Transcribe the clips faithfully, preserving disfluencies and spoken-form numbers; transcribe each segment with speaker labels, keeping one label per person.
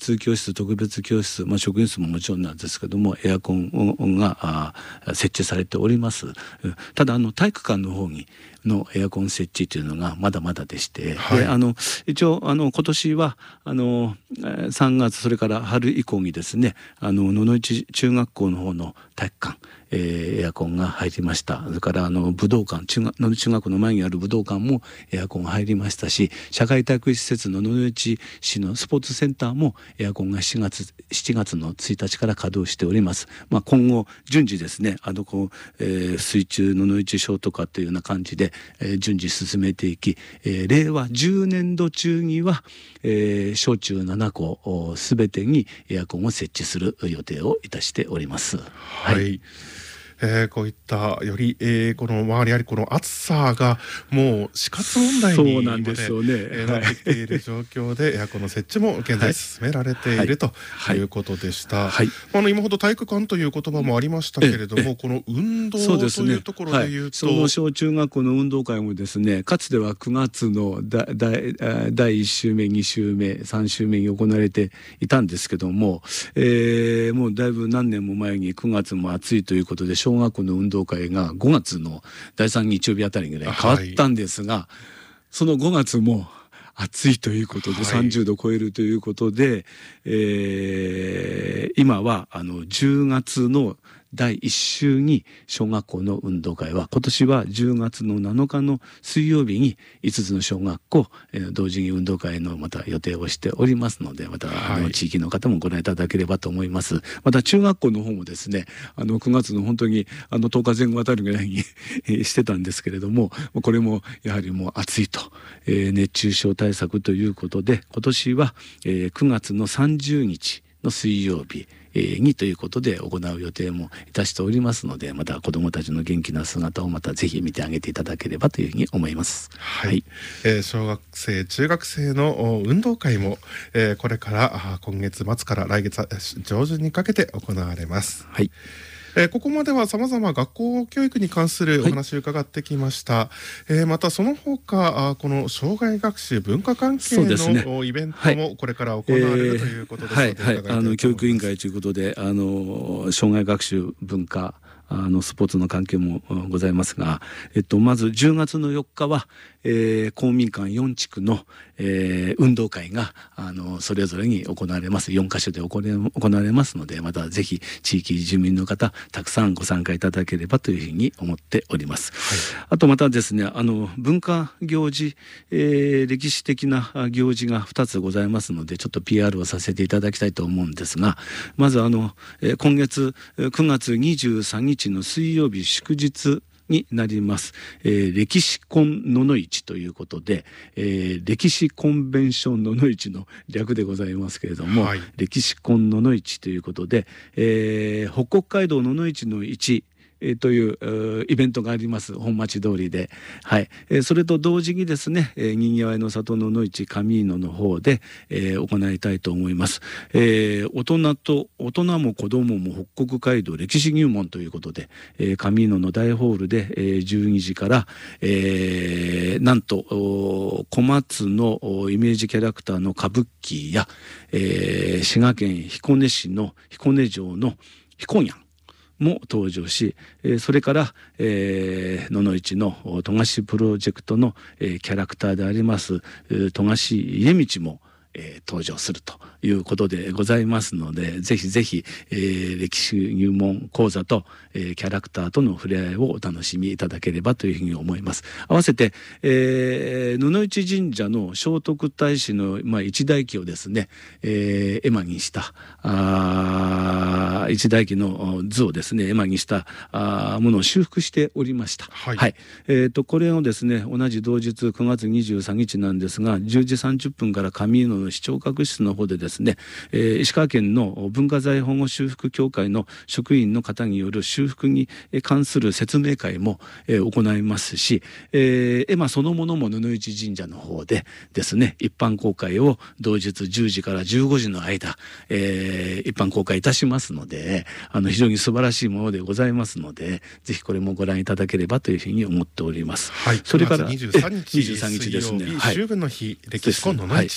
Speaker 1: 通教室、特別教室、まあ、職員室ももちろんなんですけどもエアコンが設置されております。ただあの体育館の方にのエアコン設置というのがまだまだでして、はい、であの一応あの今年はあのさんがつそれから春以降にですねあの野々市中学校の方の体育館、えー、エアコンが入りました。それからあの武道館、中学野々市中学校の前にある武道館もエアコンが入りましたし、社会体育施設の野々市市のスポーツセンターもエアコンがしちがつしちがつのついたちから稼働しております。まあ、今後順次ですねあのこう、えー、水中野々市ショートカーというような感じで、えー、順次進めていき、えー、令和じゅうねんど中には、えー、小中ななこすべてにエアコンを設置する予定をいたしております。
Speaker 2: はい、はいえー、こういったより、えー、この周りありこの暑さがもう死活問題にまでなってきている状況でエアコンの設置も現在進められている、はい、ということでした。はい、あの今ほど体育館という言葉もありましたけれども、この運動というところでいうと、
Speaker 1: その小中学校の運動会もですねかつてはくがつのだだだいいっ週目に週目さん週目に行われていたんですけども、えー、もうだいぶ何年も前にくがつも暑いということで小学校の運動会がごがつのだいさん日曜日あたりぐらい変わったんですが、はい、そのごがつも暑いということでさんじゅうど超えるということで、はい、えー、今はあのじゅうがつのだいいっ週に小学校の運動会は今年はじゅうがつのなのかの水曜日にいつつの小学校、えー、同時に運動会のまた予定をしておりますので、また、はい、あの地域の方もご覧いただければと思います。また中学校の方もですねあのくがつの本当にあのとおかぜん後あたりぐらいにしてたんですけれども、これもやはりもう暑いと、えー、熱中症対策ということで今年は、えー、くがつのさんじゅうにちの水曜日にということで行う予定もいたしておりますので、また子どもたちの元気な姿をまたぜひ見てあげていただければというふうに思います。
Speaker 2: はい、はい、えー、小学生中学生の運動会も、えー、これから今月末から来月上旬にかけて行われます。
Speaker 1: はい、
Speaker 2: えー、ここまではさまざま学校教育に関するお話を伺ってきました。はい、えー、またその他この障害学習文化関係の、ね、イベントもこれから行われる、はい、ということですので、
Speaker 1: はいはい、あの教育委員会ということであの障害学習文化あのスポーツの関係もございますが、えっと、まずじゅうがつのよっかは、えー、公民館よんちくの、えー、運動会があのそれぞれに行われます。よんかしょで行われますので、またぜひ地域住民の方たくさんご参加いただければというふうに思っております。はい、あとまたですねあの文化行事、えー、歴史的な行事がふたつございますのでちょっと ピーアール をさせていただきたいと思うんですが、まずあの、えー、今月くがつにじゅうさんにちの水曜日祝日になります、えー、歴史コン野々市ということで、えー、歴史コンベンション野々市の略でございますけれども、はい、歴史コン野々市ということで、えー、北国街道野々市の市えー、というイベントがあります本町通りで、はいえー、それと同時にですね、えー、にぎわいの里野々市上野の方で、えー、行いたいと思います。えー、大人と大人も子どもも北国街道歴史入門ということで、えー、上野の大ホールで、えー、じゅうにじから、えー、なんと小松のイメージキャラクターの歌舞伎や、えー、滋賀県彦根市の彦根城の彦にゃんも登場し、それから、えー、野々市の戸菓プロジェクトの、えー、キャラクターであります戸菓家道も、えー、登場するということでございますので、ぜひぜひ、えー、歴史入門講座と、えー、キャラクターとの触れ合いをお楽しみいただければというふうに思います。合わせて、えー、野々市神社の聖徳太子の、まあ、一代記をですね、えー、絵馬にしたあ一代記の図をですね絵馬にしたあものを修復しておりました。はい、はい、えー、とこれをですね同じ同日くがつにじゅうさんにちなんですがじゅうじさんじゅっぷんから上野の市長閣室の方でですね、えー、石川県の文化財保護修復協会の職員の方による修復に関する説明会も、えー、行いますし、えー、絵馬そのものも野々市神社の方でですね一般公開を同日じゅうじからじゅうごじの間、えー、一般公開いたしますので、あの非常に素晴らしいものでございますので、ぜひこれもご覧いただければというふうに思っております。
Speaker 2: はい、
Speaker 1: それから
Speaker 2: にじゅうさんにち
Speaker 1: にじゅうさんにちですね、
Speaker 2: 秋分の日、歴史コン野々市、はい、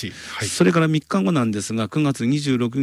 Speaker 1: それからみっかごなんですがくがつにじゅうろく